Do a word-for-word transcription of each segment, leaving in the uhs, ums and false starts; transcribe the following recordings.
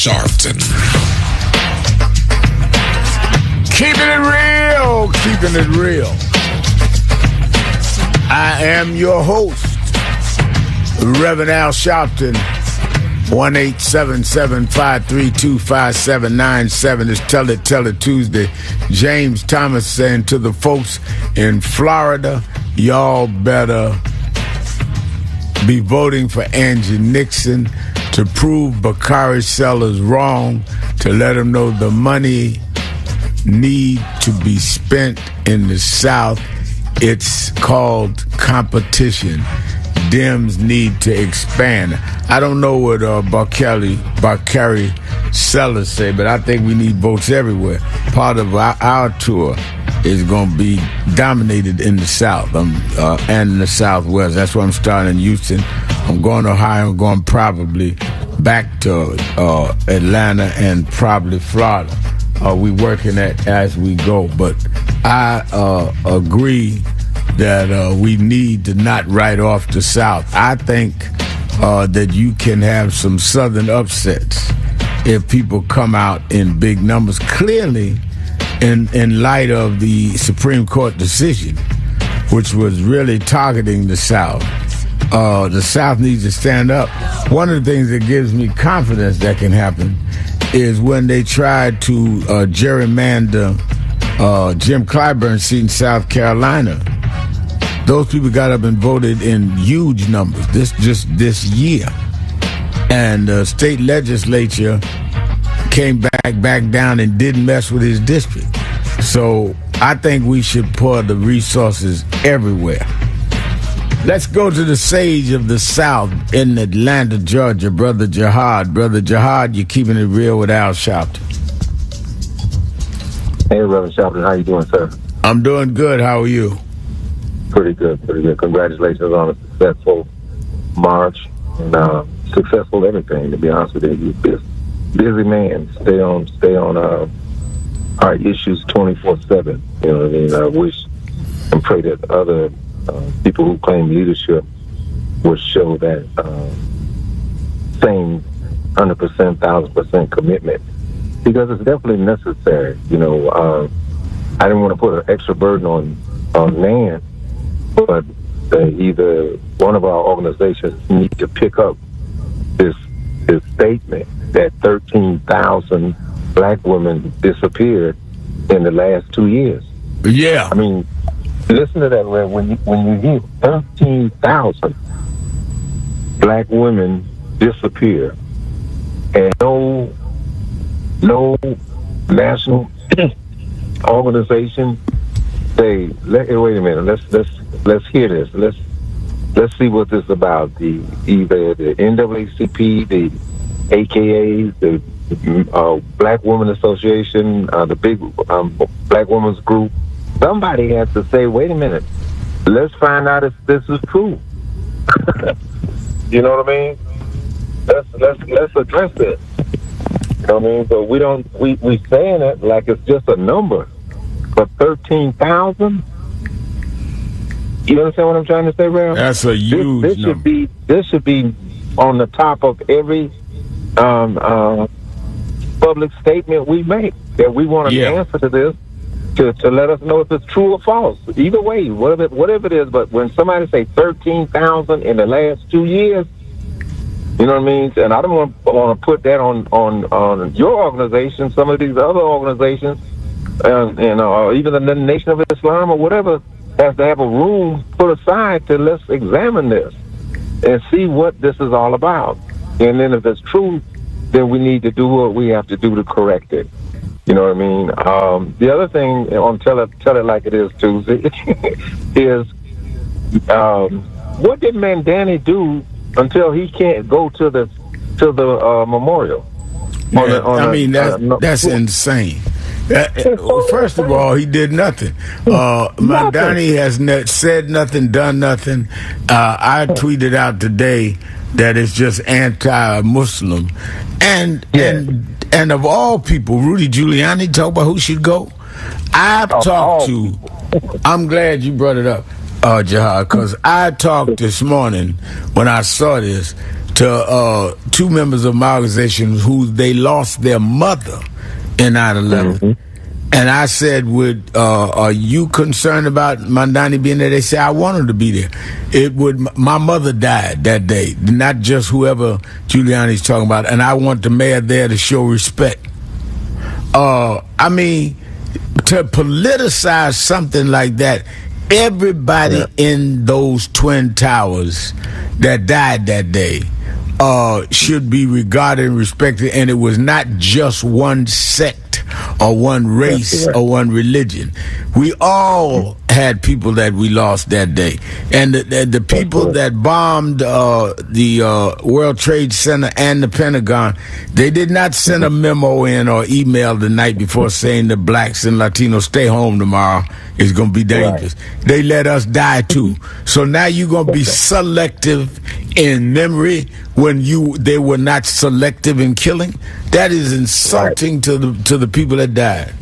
Sharpton. Keeping it real, keeping it real. I am your host, Reverend Al Sharpton. one eight seven seven, five three two, five seven nine seven is Tell It, Tell It Tuesday. James Thomas saying to the folks in Florida, y'all better be voting for Angie Nixon to prove Bakari Sellers wrong, to let him know the money need to be spent in the South. It's called competition. Dems need to expand. I don't know what uh, Bakari, Bakari Sellers say, but I think we need votes everywhere. Part of our, our tour is going to be dominated in the South um, uh, and in the Southwest. That's why I'm starting in Houston. I'm going to Ohio. I'm going probably back to uh, Atlanta and probably Florida. Uh, we working at as we go. But I uh, agree that uh, we need to not write off the South. I think uh, that you can have some Southern upsets if people come out in big numbers. Clearly, in in light of the Supreme Court decision, which was really targeting the South, uh, the South needs to stand up. One of the things that gives me confidence that can happen is when they tried to uh, gerrymander uh, Jim Clyburn's seat in South Carolina. Those people got up and voted in huge numbers this just this year. And the state legislature came back back down and didn't mess with his district. So I think we should pour the resources everywhere. Let's go to the sage of the South in Atlanta, Georgia, Brother Jihad. Brother Jihad, you're keeping it real with Al Sharpton. Hey, Reverend Sharpton, how you doing, sir? I'm doing good. How are you? Pretty good, pretty good. Congratulations on a successful March and uh, successful everything, to be honest with you. You're busy, busy man. Stay on, stay on uh, our issues twenty-four seven. You know what I mean? I wish and pray that other uh, people who claim leadership would show that uh, same one hundred percent, one thousand percent commitment, because it's definitely necessary. You know, uh, I didn't want to put an extra burden on, on Nan, but uh, either one of our organizations need to pick up this this statement that thirteen thousand black women disappeared in the last two years. Yeah. I mean, listen to that, Red. When you, when you hear thirteen thousand black women disappear and no, no national organization say, let, wait a minute, let's let's let's hear this. Let's let's see what this is about. The either the N double A C P, the A K A, the uh, Black Women Association, uh, the big um, Black Women's Group. Somebody has to say, wait a minute, let's find out if this is true. You know what I mean? Let's let's let's address this. You know what I mean? But we don't we we saying it like it's just a number. But thirteen thousand. You understand what I'm trying to say, Ram? That's a huge this, this number. Should be, this should be on the top of every um, uh, public statement we make, that we want an yeah. answer to this, to, to let us know if it's true or false. Either way, whatever, whatever it is, but when somebody say thirteen thousand in the last two years, you know what I mean? And I don't want, want to put that on, on, on your organization, some of these other organizations, and, and uh, even the Nation of Islam or whatever, has to have a room put aside to let's examine this and see what this is all about. And then if it's true, then we need to do what we have to do to correct it. You know what I mean? Um, the other thing on Tell It, Tell It Like It Is Tuesday is um, what did Mandani do until he can't go to the to the uh, memorial? Yeah, on the, on I mean, the, that's, uh, no, that's insane. Uh, well, first of all, he did nothing. Uh, Mandani has ne- said nothing, done nothing. Uh, I tweeted out today that it's just anti-Muslim. And yeah. and and of all people, Rudy Giuliani talk about who should go. I've Of talked all to, I'm glad you brought it up, uh, Jihad, because I talked this morning when I saw this to uh, two members of my organization who they lost their mother in nine eleven. Mm-hmm. And I said, "Would uh, are you concerned about Mamdani being there?" They said, "I want her to be there." It would. My mother died that day, not just whoever Giuliani's talking about, and I want the mayor there to show respect. Uh, I mean, to politicize something like that, everybody yeah. in those Twin Towers that died that day uh, should be regarded and respected, and it was not just one sect or one race or one religion. We all had people that we lost that day. And the, the, the people that bombed uh, the uh, World Trade Center and the Pentagon, they did not send a memo in or email the night before saying the blacks and Latinos stay home tomorrow. It's going to be dangerous. Right. They let us die too. So now you're going to be selective in memory when you they were not selective in killing. That is insulting right. to the to the people that died.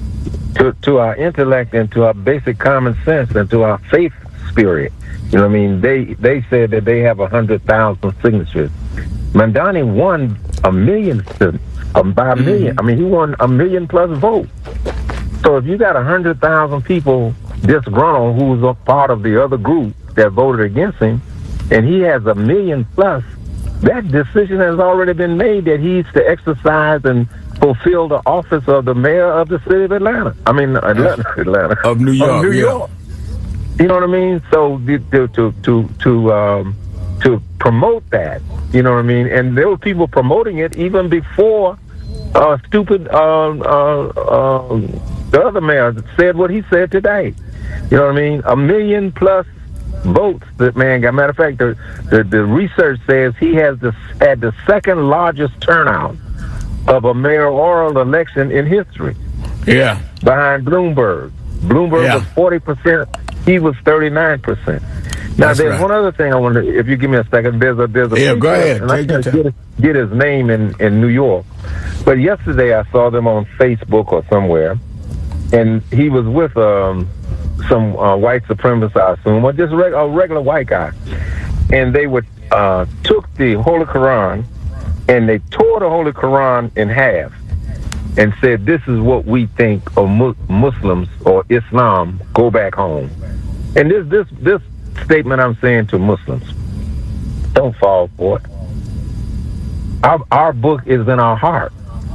To to our intellect and to our basic common sense and to our faith spirit. You know what I mean? They they said that they have a hundred thousand signatures. Mamdani won a million um, by a million. Mm-hmm. I mean, he won a million plus votes. So if you got a hundred thousand people disgruntled who's a part of the other group that voted against him, and he has a million plus, that decision has already been made that he's to exercise and fulfill the office of the mayor of the city of Atlanta. I mean, Atlanta, Atlanta of New York. Of New yeah. York. You know what I mean? So to to to to um, to promote that, you know what I mean? And there were people promoting it even before uh, stupid uh, uh, uh, the other mayor said what he said today. You know what I mean? A million plus votes that man got. Matter of fact, the, the, the research says he has the, had the second largest turnout of a mayoral election in history. Yeah. Behind Bloomberg. Bloomberg yeah. was forty percent. He was thirty-nine percent. Now, That's there's right. one other thing I wonder, if you give me a second, there's a... There's a yeah, go ahead. And I can't get, get his name in, in New York. But yesterday I saw them on Facebook or somewhere, and he was with um, some uh, white supremacist, I assume, or just reg- a regular white guy. And they would uh, took the Holy Quran, and they tore the Holy Quran in half and said, this is what we think of mu- Muslims or Islam, go back home. And this this this statement I'm saying to Muslims, don't fall for it. Our, our book is in our heart.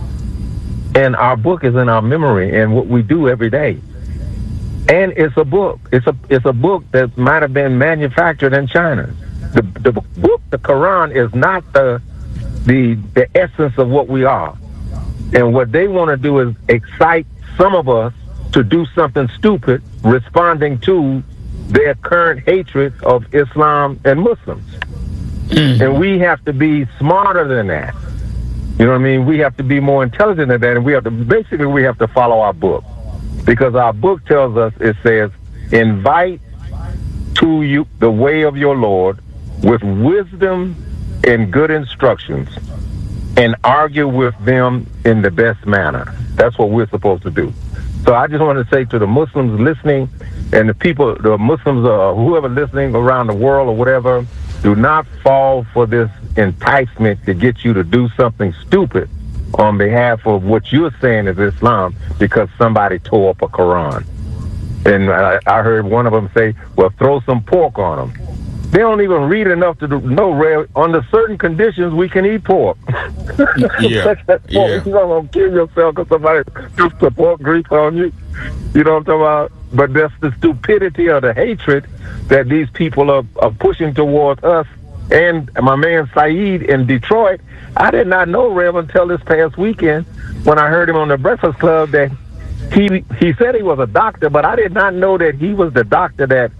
And our book is in our memory and what we do every day. And it's a book. It's a it's a book that might have been manufactured in China. The the book, the Quran, is not the the the essence of what we are. And what they want to do is excite some of us to do something stupid, responding to their current hatred of Islam and Muslims. Mm-hmm. And we have to be smarter than that. You know what I mean? We have to be more intelligent than that, and we have to, basically, we have to follow our book. Because our book tells us, it says, invite to you the way of your Lord with wisdom and good instructions, and argue with them in the best manner. That's what we're supposed to do. So I just want to say to the Muslims listening, and the people, the Muslims, uh, whoever listening around the world or whatever, do not fall for this enticement to get you to do something stupid on behalf of what you're saying is Islam because somebody tore up a Quran. And I, I heard one of them say, well, throw some pork on them. They don't even read enough to do, know, under certain conditions, we can eat pork. Yeah. pork. yeah. You're going to kill yourself because somebody threw some pork grease on you. You know what I'm talking about? But that's the stupidity or the hatred that these people are, are pushing towards us. And my man Saeed in Detroit, I did not know Rev until this past weekend when I heard him on the Breakfast Club that he he said he was a doctor, but I did not know that he was the doctor that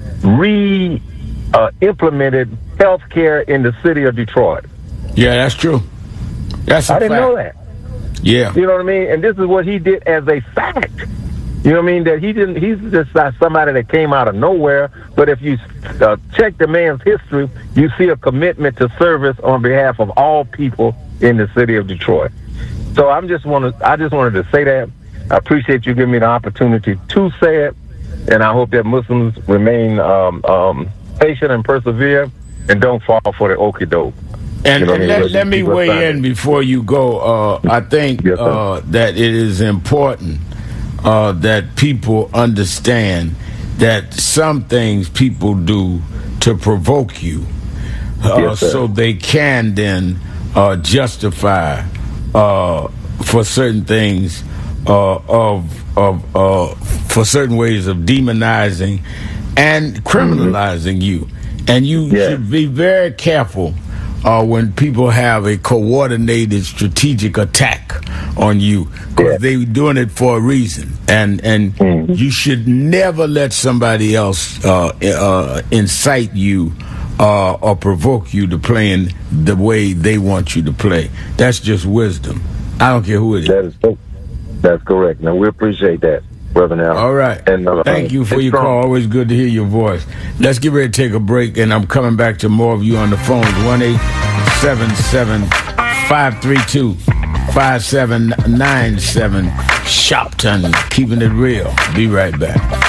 re uh, implemented health care in the city of Detroit. Yeah, that's true. That's a I didn't fact. know that. Yeah. You know what I mean? And this is what he did as a fact. You know what I mean? That he didn't, he's just not somebody that came out of nowhere. But if you uh, check the man's history, you see a commitment to service on behalf of all people in the city of Detroit. So I'm just want to, I just wanted to say that. I appreciate you giving me the opportunity to say it. And I hope that Muslims remain um, um, patient and persevere and don't fall for the okie doke. And, you know, and let, let me weigh in before you go. Uh, I think yes, uh, that it is important uh, that people understand that some things people do to provoke you, uh, yes, so they can then uh, justify uh, for certain things uh, of of uh, for certain ways of demonizing and criminalizing mm-hmm. you, and you yes. should be very careful. Uh, when people have a coordinated strategic attack on you, because yeah. they're doing it for a reason, and and mm-hmm. you should never let somebody else uh, uh, incite you uh, or provoke you to playing the way they want you to play. That's just wisdom. I don't care who it is. That is that's correct. Now we appreciate that, Brother Al. All right. And uh, thank you for your strong. call. Always good to hear your voice. Let's get ready to take a break, and I'm coming back to more of you on the phone. one eight seven seven, five three two, five seven nine seven. Shopton, keeping it real. Be right back.